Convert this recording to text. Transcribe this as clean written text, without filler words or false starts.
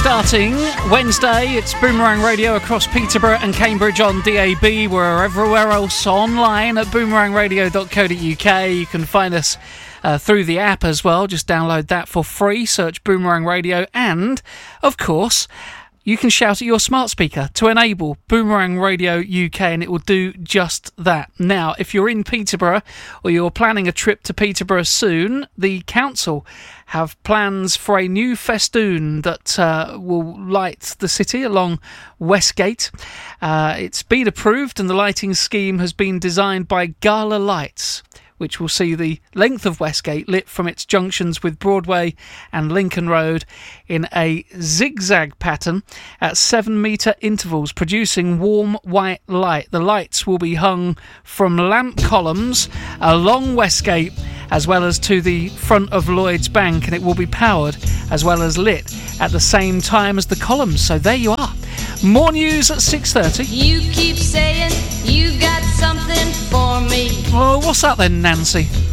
Starting Wednesday, it's Boomerang Radio across Peterborough and Cambridge on DAB. We're everywhere else online at boomerangradio.co.uk. You can find us through the app as well. Just download that for free. Search Boomerang Radio. And, of course, you can shout at your smart speaker to enable Boomerang Radio UK, and it will do just that. Now, if you're in Peterborough or you're planning a trip to Peterborough soon, the council have plans for a new festoon that will light the city along Westgate. It's been approved, and the lighting scheme has been designed by Gala Lights, which will see the length of Westgate lit from its junctions with Broadway and Lincoln Road in a zigzag pattern at 7-metre intervals, producing warm white light. The lights will be hung from lamp columns along Westgate as well as to the front of Lloyd's Bank, and it will be powered as well as lit at the same time as the columns. So there you are. More news at 6:30. You keep saying you got something for me. Well, what's that then, Nancy?